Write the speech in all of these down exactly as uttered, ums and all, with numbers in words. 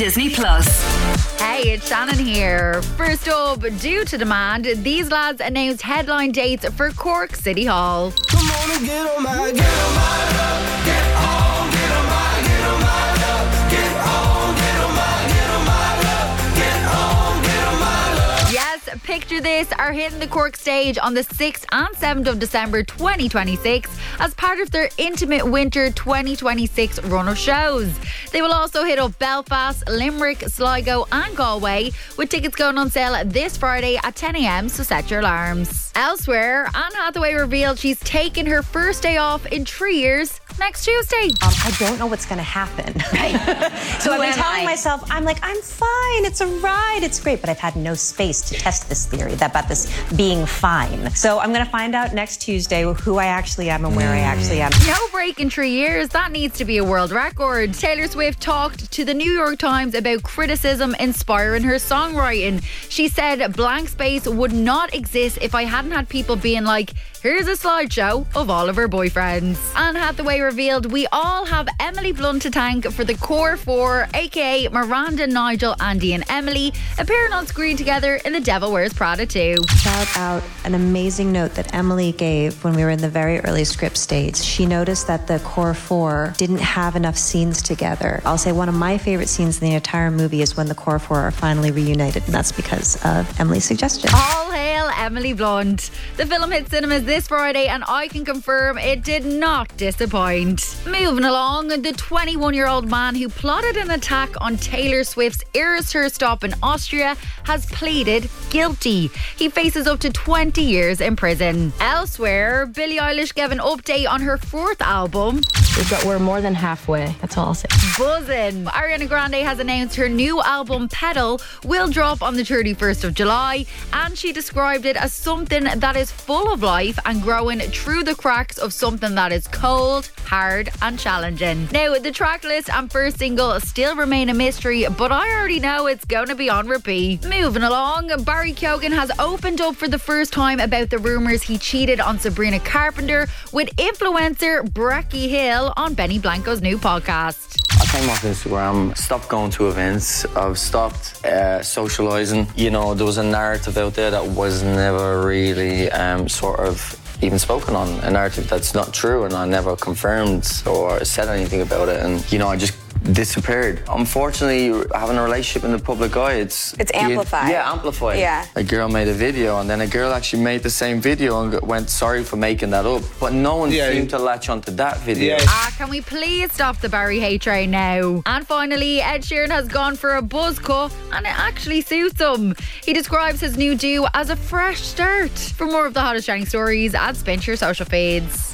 Disney Plus. Hey, it's Shannon here. First up, due to demand, these lads announced headline dates for Cork City Hall. Come on and get on my, get on my love. Get on, get on my, get on my love. Get on, get on my, get on my love. Get on, get on my love. Yes, picture this, are hitting the Cork stage on the sixth and seventh of December twenty twenty-six as part of their Intimate Winter twenty twenty-six run of shows. They will also hit up Belfast, Limerick, Sligo and Galway, with tickets going on sale this Friday at ten a.m, so set your alarms. Elsewhere, Anne Hathaway revealed she's taken her first day off in three years next Tuesday. Um, I don't know what's going to happen. So I've been telling I? myself, I'm like, I'm fine. It's a ride. It's great. But I've had no space to test this theory that about this being fine. So I'm going to find out next Tuesday who I actually am and where mm. I actually am. No break in three years. That needs to be a world record. Taylor Swift talked to the New York Times about criticism inspiring her songwriting. She said blank space would not exist if I hadn't had people being like, here's a slideshow of all of her boyfriends. Anne Hathaway revealed we all have Emily Blunt to thank for the core four, aka Miranda, Nigel, Andy and Emily, appearing on screen together in The Devil Wears Prada two. Shout out an amazing note that Emily gave when we were in the very early script stage. She noticed that the core four didn't have enough scenes together. I'll say one of my favorite scenes in the entire movie is when the core four are finally reunited, and that's because of Emily's suggestion. All hail Emily Blunt. The film hit cinemas this Friday and I can confirm it did not disappoint. Moving along, the twenty-one-year-old man who plotted an attack on Taylor Swift's Eras Tour stop in Austria has pleaded guilty. He faces up to twenty years in prison. Elsewhere, Billie Eilish gave an update on her fourth album. We've got, we're more than halfway, that's all I'll say. Buzzing. Ariana Grande has announced her new album Pedal will drop on the thirty-first of July, and she described it as something that is full of life and growing through the cracks of something that is cold, hard and challenging. Now, the track list and first single still remain a mystery, but I already know it's going to be on repeat. Moving along, Barry Keoghan has opened up for the first time about the rumours he cheated on Sabrina Carpenter with influencer Brecky Hill on Benny Blanco's new podcast. I came off Instagram, stopped going to events, I've stopped uh, socialising. You know, there was a narrative out there that was never really um, sort of even spoken on, a narrative that's not true, and I never confirmed or said anything about it, and you know, I just disappeared. Unfortunately, having a relationship in the public eye, it's... It's amplified. You, yeah, amplified. Yeah. A girl made a video, and then a girl actually made the same video and went sorry for making that up. But no one yeah, seemed yeah. to latch onto that video. Yeah. Ah, can we please stop the Barry hate train now? And finally, Ed Sheeran has gone for a buzz cut, and it actually suits him. He describes his new do as a fresh start. For more of the hottest trending stories, add Spin to your social feeds.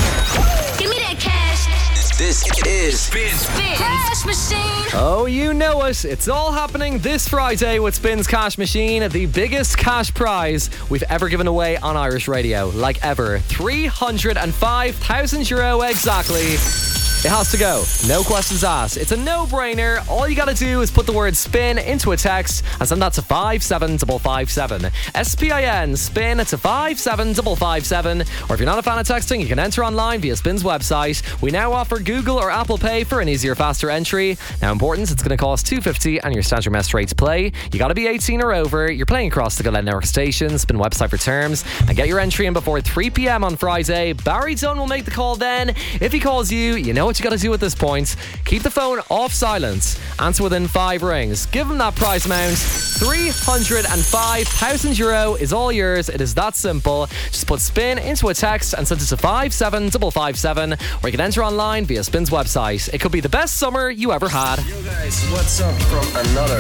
Give me that cash. This is Spin Spin Cash Machine. Oh, you know it. It's all happening this Friday with Spin's Cash Machine, the biggest cash prize we've ever given away on Irish radio. Like ever. three hundred five thousand euro exactly. It has to go. No questions asked. It's a no-brainer. All you gotta do is put the word spin into a text and send that to five seven five five seven. S P I N, spin to five seven five five seven. Or if you're not a fan of texting, you can enter online via Spin's website. We now offer Google or Apple Pay for an easier, faster entry. Now, important, it's going to cost two dollars fifty and your standard mess rate to play. You gotta be eighteen or over. You're playing across the Glen Network station. Spin website for terms. And get your entry in before three p.m. on Friday. Barry Dunn will make the call then. If he calls you, you know what you gotta do at this point. Keep the phone off silence. Answer within five rings. Give him that prize amount. three hundred five thousand euro is all yours. It is that simple. Just put spin into a text and send it to five seven five five seven, or you can enter online via Spin's website. It could be the best summer you ever had. Yo guys, what's up from another